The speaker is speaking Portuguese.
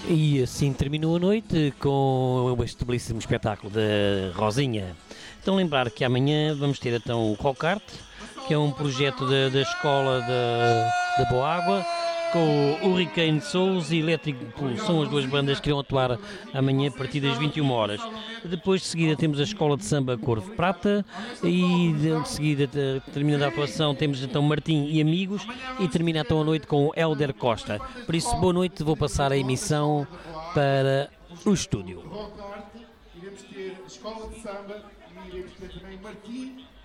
E assim terminou a noite com este belíssimo espetáculo da Rosinha. Então lembrar que amanhã vamos ter então o Rocarte, que é um projeto da Escola da Boa Água, com o Hurricane Souls e Elétrico Pulse. São as duas bandas que irão atuar amanhã a partir das 21 horas. Depois de seguida temos a Escola de Samba Cor de Prata e de seguida, terminando a atuação, temos então Martim e Amigos e termina então a noite com o Hélder Costa. Por isso, boa noite, vou passar a emissão para o estúdio. Iremos ter Escola de Samba e iremos ter também Martim